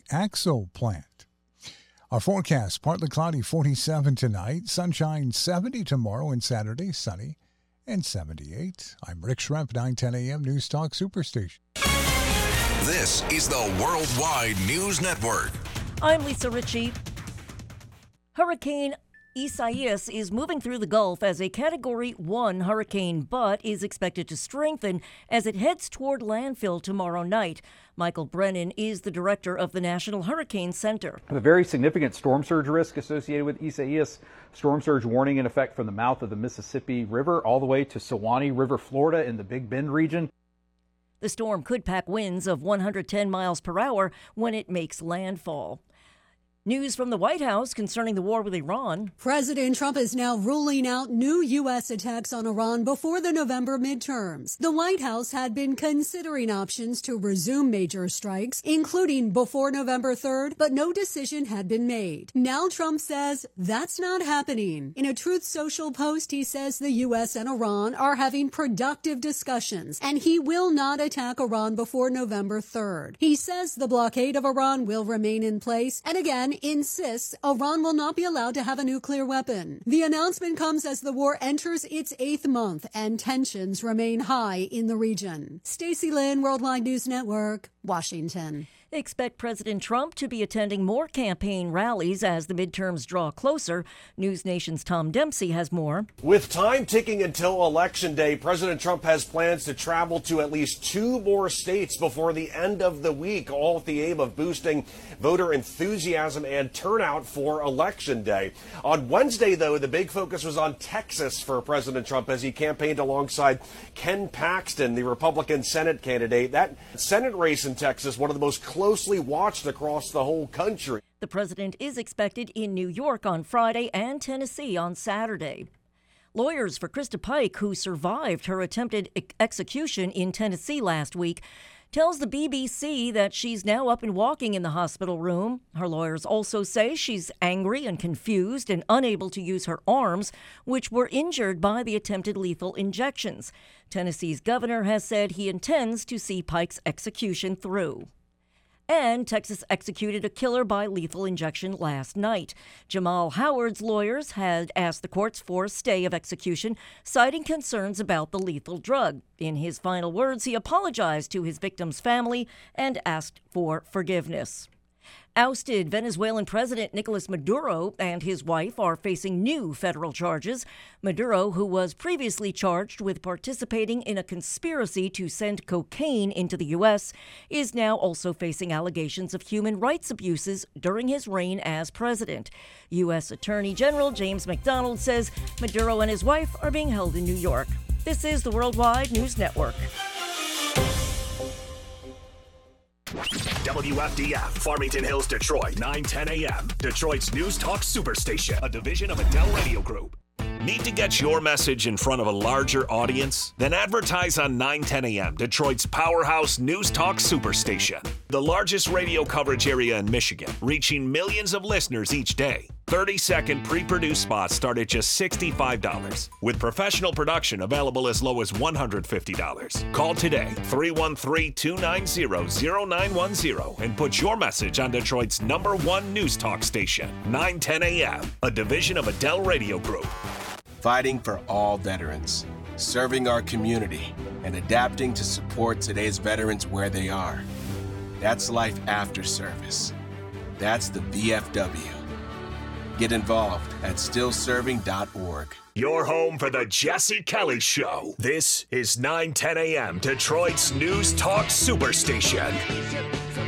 axle plant. Our forecast, partly cloudy, 47 tonight, sunshine 70 tomorrow and Saturday, sunny and 78. I'm Rick Schrempf, 910 a.m. News Talk Superstation. This is the Worldwide News Network. I'm Lisa Ritchie. Hurricane Isaias is moving through the Gulf as a Category 1 hurricane, but is expected to strengthen as it heads toward landfill tomorrow night. Michael Brennan is the director of the National Hurricane Center. A very significant storm surge risk associated with Isaias. Storm surge warning in effect from the mouth of the Mississippi River all the way to Suwannee River, Florida, in the Big Bend region. The storm could pack winds of 110 miles per hour when it makes landfall. News from the White House concerning the war with Iran. President Trump is now ruling out new U.S. attacks on Iran before the November midterms. The White House had been considering options to resume major strikes, including before November 3rd, but no decision had been made. Now Trump says that's not happening. In a Truth Social post, he says the U.S. and Iran are having productive discussions, and he will not attack Iran before November 3rd. He says the blockade of Iran will remain in place, and again, insists Iran will not be allowed to have a nuclear weapon. The announcement comes as the war enters its 8th month and tensions remain high in the region. Stacey Lynn, Worldwide News Network, Washington. Expect President Trump to be attending more campaign rallies as the midterms draw closer. News Nation's Tom Dempsey has more. With time ticking until Election Day, President Trump has plans to travel to at least 2 more states before the end of the week, all with the aim of boosting voter enthusiasm and turnout for Election Day. On Wednesday, though, the big focus was on Texas for President Trump as he campaigned alongside Ken Paxton, the Republican Senate candidate. That Senate race in Texas, one of the most closely watched across the whole country. The president is expected in New York on Friday and Tennessee on Saturday. Lawyers for Krista Pike, who survived her attempted execution in Tennessee last week, tells the BBC that she's now up and walking in the hospital room. Her lawyers also say she's angry and confused and unable to use her arms, which were injured by the attempted lethal injections. Tennessee's governor has said he intends to see Pike's execution through. And Texas executed a killer by lethal injection last night. Jamal Howard's lawyers had asked the courts for a stay of execution, citing concerns about the lethal drug. In his final words, he apologized to his victim's family and asked for forgiveness. Ousted Venezuelan President Nicolas Maduro and his wife are facing new federal charges. Maduro, who was previously charged with participating in a conspiracy to send cocaine into the U.S., is now also facing allegations of human rights abuses during his reign as president. U.S. Attorney General James McDonald says Maduro and his wife are being held in New York. This is the Worldwide News Network. WFDF, Farmington Hills, Detroit, 9:10 a.m. Detroit's News Talk Superstation, a division of Adele Radio Group. Need to get your message in front of a larger audience? Then advertise on 9:10 a.m., Detroit's powerhouse News Talk Superstation. The largest radio coverage area in Michigan, reaching millions of listeners each day. 30-second pre-produced spots start at just $65, with professional production available as low as $150. Call today, 313-290-0910, and put your message on Detroit's #1 News Talk station, 9:10 a.m., a division of Adele Radio Group. Fighting for all veterans, serving our community, and adapting to support today's veterans where they are. That's life after service. That's the VFW. Get involved at stillserving.org. Your home for the Jesse Kelly Show. This is 9:10 a.m. Detroit's News Talk Superstation.